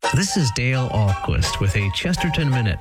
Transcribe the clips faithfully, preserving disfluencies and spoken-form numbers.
This is Dale Ahlquist with a Chesterton Minute.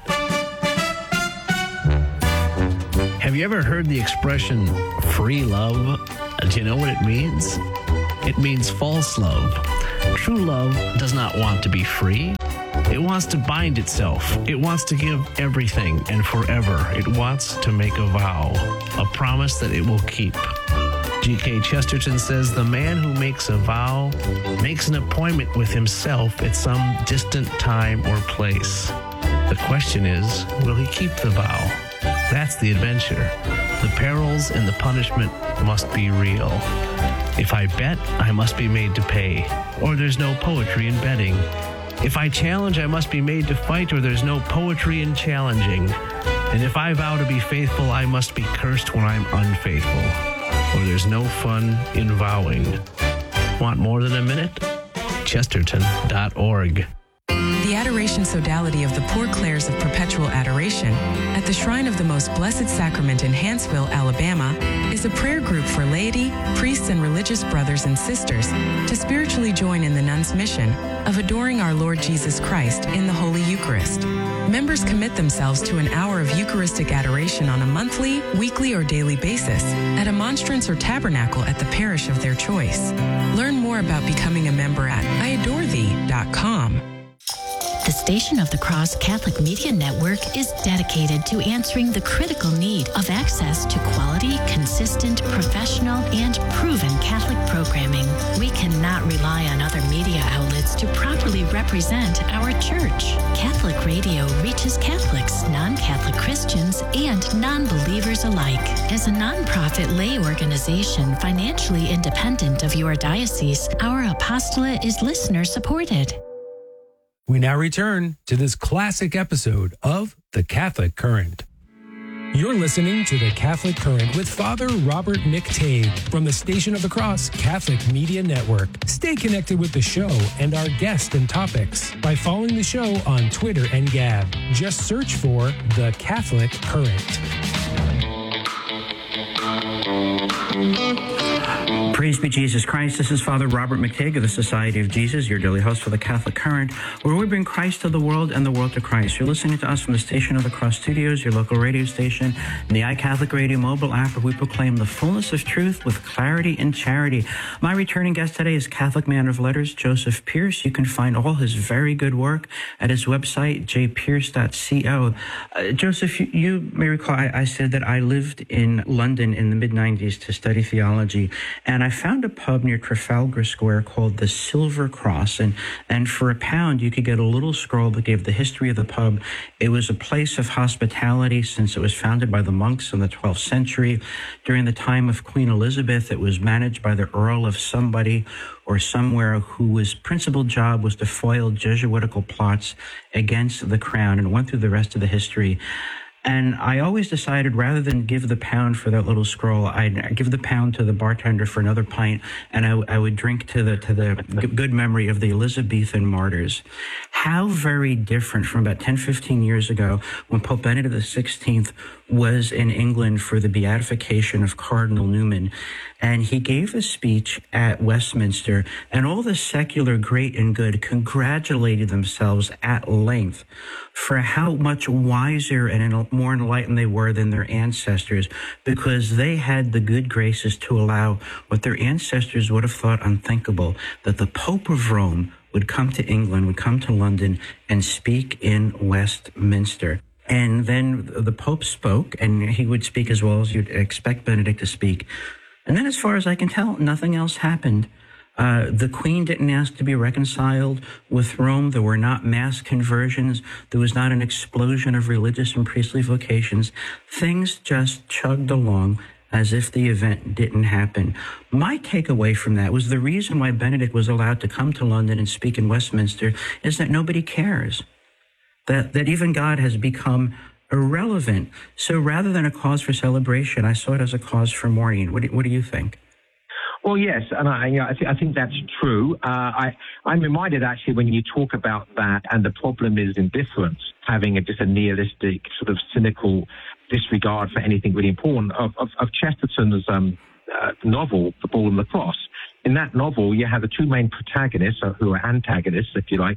Have you ever heard the expression free love? Do you know what it means? It means false love. True love does not want to be free. It wants to bind itself. It wants to give everything and forever. It wants to make a vow, a promise that it will keep. G K Chesterton says the man who makes a vow makes an appointment with himself at some distant time or place. The question is, will he keep the vow? That's the adventure. The perils and the punishment must be real. If I bet, I must be made to pay, or there's no poetry in betting. If I challenge, I must be made to fight, or there's no poetry in challenging. And if I vow to be faithful, I must be cursed when I'm unfaithful, or there's no fun in vowing. Want more than a minute? Chesterton dot org. The Adoration Sodality of the Poor Clares of Perpetual Adoration at the Shrine of the Most Blessed Sacrament in Hanceville, Alabama, is a prayer group for laity, priests, and religious brothers and sisters to spiritually join in the nuns' mission of adoring our Lord Jesus Christ in the Holy Eucharist. Members commit themselves to an hour of Eucharistic adoration on a monthly, weekly, or daily basis at a monstrance or tabernacle at the parish of their choice. Learn more about becoming a member at I adore thee dot com. The Station of the Cross Catholic Media Network is dedicated to answering the critical need of access to quality, consistent, professional, and proven Catholic programming. We cannot rely on other media outlets to properly represent our church. Catholic radio reaches Catholics, non-Catholic Christians, and non-believers alike. As a nonprofit lay organization financially independent of your diocese, our apostolate is listener-supported. We now return to this classic episode of The Catholic Current. You're listening to The Catholic Current with Father Robert McTague from the Station of the Cross Catholic Media Network. Stay connected with the show and our guests and topics by following the show on Twitter and Gab. Just search for The Catholic Current. Praise be Jesus Christ. This is Father Robert McTague of the Society of Jesus, your daily host for the Catholic Current, where we bring Christ to the world and the world to Christ. You're listening to us from the Station of the Cross Studios, your local radio station, and the iCatholic Radio mobile app, where we proclaim the fullness of truth with clarity and charity. My returning guest today is Catholic man of letters, Joseph Pearce. You can find all his very good work at his website, j pearce dot co. Uh, Joseph, you, you may recall I, I said that I lived in London in the mid nineties to study theology, and I found a pub near Trafalgar Square called the Silver Cross, and, and for a pound you could get a little scroll that gave the history of the pub. It was a place of hospitality since it was founded by the monks in the twelfth century. During the time of Queen Elizabeth, it was managed by the Earl of somebody or somewhere whose principal job was to foil Jesuitical plots against the crown, and went through the rest of the history. And I always decided, rather than give the pound for that little scroll, I'd give the pound to the bartender for another pint, and I, I would drink to the to the good memory of the Elizabethan martyrs. How very different from about ten, fifteen years ago, when Pope Benedict the sixteenth was in England for the beatification of Cardinal Newman. And he gave a speech at Westminster, and all the secular great and good congratulated themselves at length for how much wiser and more enlightened they were than their ancestors, because they had the good graces to allow what their ancestors would have thought unthinkable, that the Pope of Rome would come to England, would come to London and speak in Westminster. And then the Pope spoke, and he would speak as well as you'd expect Benedict to speak. And then, as far as I can tell, nothing else happened. Uh, the Queen didn't ask to be reconciled with Rome. There were not mass conversions. There was not an explosion of religious and priestly vocations. Things just chugged along as if the event didn't happen. My takeaway from that was the reason why Benedict was allowed to come to London and speak in Westminster is that nobody cares. That, that even God has become irrelevant. So rather than a cause for celebration, I saw it as a cause for mourning. What do, what do you think? Well, yes, and I, you know, I, th- I think that's true. Uh, I, I'm reminded, actually, when you talk about that, and the problem is indifference, having a, just a nihilistic, sort of cynical disregard for anything really important, of, of, of Chesterton's um, uh, novel, The Ball and the Cross. In that novel, you have the two main protagonists, who are antagonists, if you like,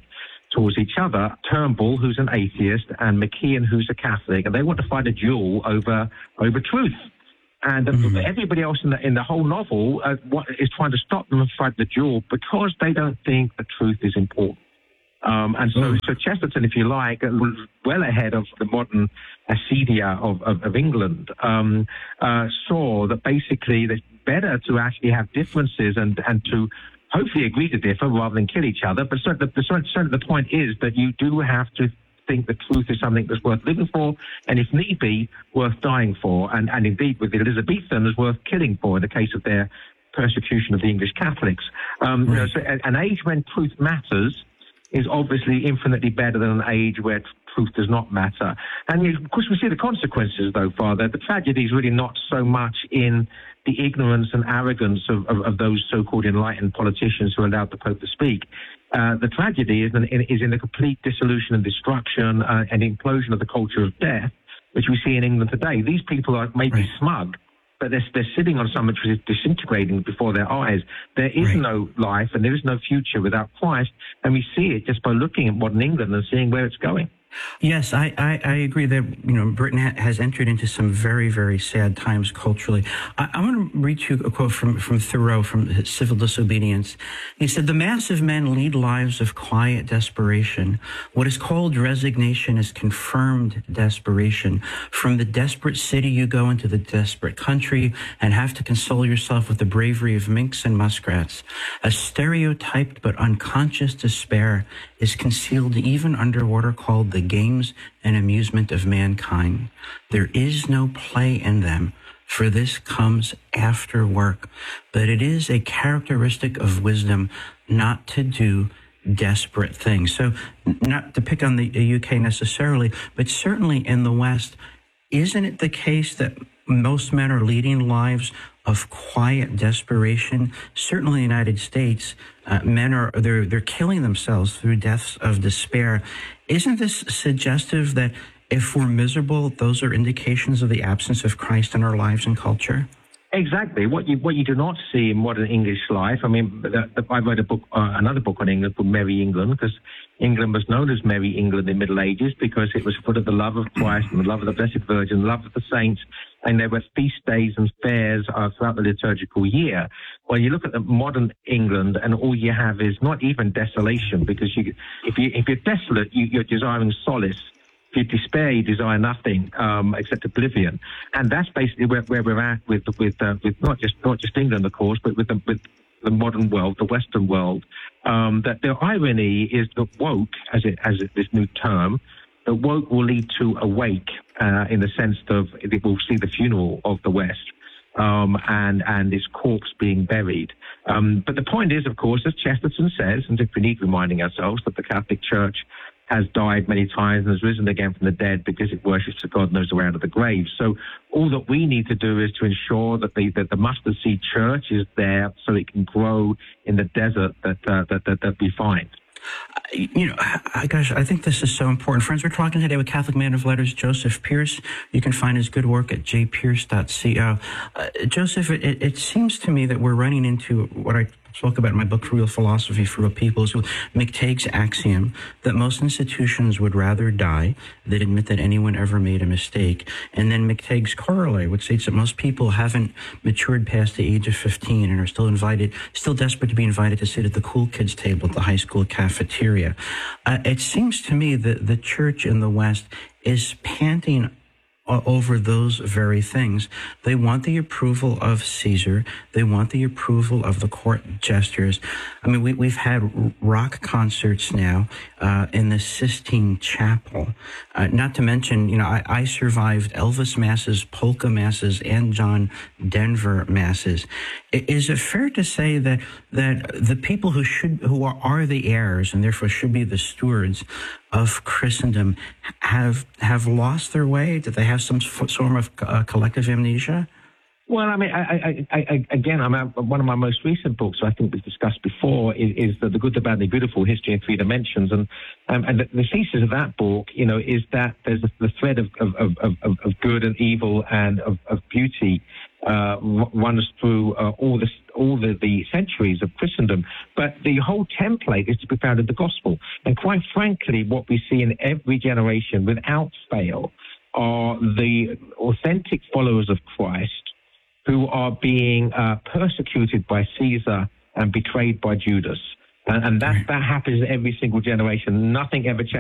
towards each other. Turnbull, who's an atheist, and McKeon, who's a Catholic, and they want to fight a duel over over truth. And mm-hmm. everybody else in the in the whole novel uh, what, is trying to stop them and fight the duel because they don't think the truth is important. Um, and so, so Chesterton, if you like, was well ahead of the modern acedia of, of, of England, um, uh, saw that basically it's better to actually have differences and, and to hopefully agree to differ rather than kill each other. But certainly the, certainly the point is that you do have to think the truth is something that's worth living for, and if need be, worth dying for. And, and indeed, with the Elizabethans, worth killing for in the case of their persecution of the English Catholics. Um, right. you know, so an age when truth matters is obviously infinitely better than an age where truth does not matter. And of course, we see the consequences, though, Father. The tragedy is really not so much in the ignorance and arrogance of, of, of those so-called enlightened politicians who allowed the Pope to speak. Uh, the tragedy is in, is in the complete dissolution and destruction uh, and implosion of the culture of death, which we see in England today. These people are maybe right. smug, but they're, they're sitting on something which is disintegrating before their eyes. There is right. no life and there is no future without Christ, and we see it just by looking at modern England and seeing where it's going. Yes, I, I, I agree that, you know, Britain ha- has entered into some very, very sad times culturally. I, I want to read you a quote from, from Thoreau, from Civil Disobedience. He said, "The mass of men lead lives of quiet desperation. What is called resignation is confirmed desperation. From the desperate city you go into the desperate country and have to console yourself with the bravery of minks and muskrats. A stereotyped but unconscious despair is concealed even under what are called the games and amusement of mankind. There is no play in them, for this comes after work. But it is a characteristic of wisdom not to do desperate things." So not to pick on the U K necessarily, but certainly in the West, isn't it the case that most men are leading lives of quiet desperation? Certainly in the United States, uh, men are they're they're killing themselves through deaths of despair. Isn't this suggestive that if we're miserable, those are indications of the absence of Christ in our lives and culture? Exactly. What you what you do not see in modern English life. I mean, the, the, I read a book, uh, another book on England called Merry England, because England was known as Merry England in the Middle Ages because it was full of the love of Christ and the love of the Blessed Virgin, the love of the saints, and there were feast days and fairs uh, throughout the liturgical year. Well, you look at the modern England, and all you have is not even desolation, because you, if you if you're desolate, you, you're desiring solace. If you despair, you desire nothing um, except oblivion, and that's basically where, where we're at with with uh, with not just not just England, of course, but with the, with the modern world, the Western world. Um, that the irony is that woke, as it as it, this new term, that woke will lead to awake uh, in the sense of it will see the funeral of the West um, and and its corpse being buried. Um, but the point is, of course, as Chesterton says, and if we need reminding ourselves, that the Catholic Church has died many times and has risen again from the dead because it worships a God knows the way out of the grave. So all that we need to do is to ensure that the, that the mustard seed church is there so it can grow in the desert that uh, that, that, that we find. You know, I, gosh, I think this is so important. Friends, we're talking today with Catholic man of letters, Joseph Pearce. You can find his good work at j pearce dot co. Uh, Joseph, it, it seems to me that we're running into what I spoke about in my book, Real Philosophy for Real People, is McTague's axiom that most institutions would rather die than admit that anyone ever made a mistake. And then McTague's corollary, which states that most people haven't matured past the age of fifteen and are still invited, still desperate to be invited to sit at the cool kids table at the high school cafeteria. Uh, it seems to me that the church in the West is panting over those very things. They want the approval of Caesar. They want the approval of the court jesters. I mean, we, we've had rock concerts now uh, in the Sistine Chapel. Uh, not to mention, you know, I, I survived Elvis masses, polka masses, and John Denver masses. Is it fair to say that that the people who should, who are, are the heirs and therefore should be the stewards of Christendom have have lost their way? Did they have some form of uh, collective amnesia? Well, I mean, I, I, I, again, I'm one of my most recent books, I think we've discussed before, is, is the, the Good, the Bad, and the Beautiful: History in Three Dimensions, and um, and the, the thesis of that book, you know, is that there's a, the thread of of, of, of of good and evil and of, of beauty uh, runs through uh, all, the, all the, the centuries of Christendom. But the whole template is to be found in the gospel. And quite frankly, what we see in every generation without fail are the authentic followers of Christ who are being uh, persecuted by Caesar and betrayed by Judas. And, and that, that happens in every single generation. Nothing ever changes.